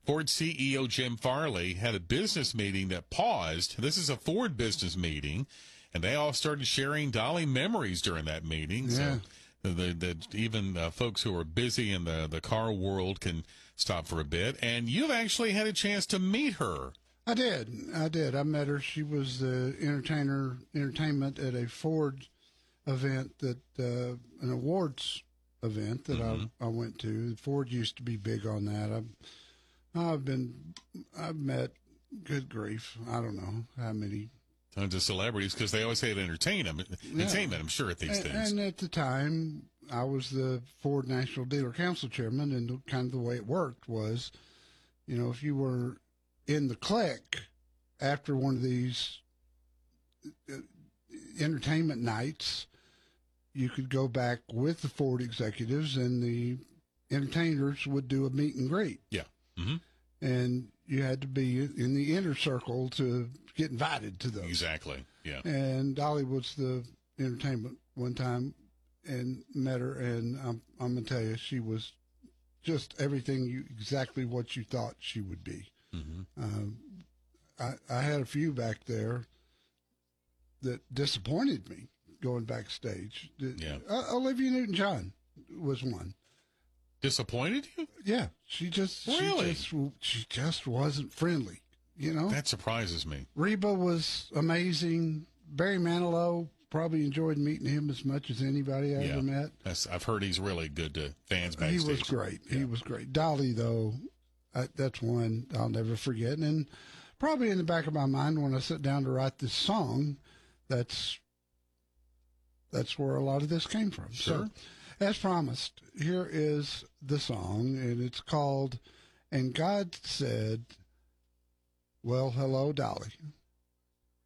Ford CEO Jim Farley had a business meeting that paused. This is a Ford business meeting, and they all started sharing Dolly memories during that meeting. Yeah. So even folks who are busy in the car world can stop for a bit. And you've actually had a chance to meet her. I did. I met her. She was the entertainment at a Ford event, that an awards event that I went to. Ford used to be big on that. I've met, good grief, I don't know how many. Tons of celebrities, because they always say entertainment, I'm sure, at these things. And at the time, I was the Ford National Dealer Council chairman, and kind of the way it worked was, if you were in the clique after one of these entertainment nights, you could go back with the Ford executives, and the entertainers would do a meet and greet. Yeah. Mm-hmm. And you had to be in the inner circle to get invited to those. Exactly. Yeah. And Dolly was the entertainment one time, and met her, and I'm going to tell you, she was just everything exactly what you thought she would be. Mm-hmm. I had a few back there that disappointed me going backstage. Yeah. Olivia Newton-John was one. Disappointed you? Yeah, she just wasn't friendly. That surprises me. Reba was amazing. Barry Manilow, probably enjoyed meeting him as much as anybody I ever met. I've heard he's really good to fans backstage. He was great. Yeah. He was great. Dolly, though, that's one I'll never forget. And probably in the back of my mind, when I sit down to write this song, that's where a lot of this came from. Sure. So, as promised, here is the song, and it's called "And God Said, Well, Hello, Dolly."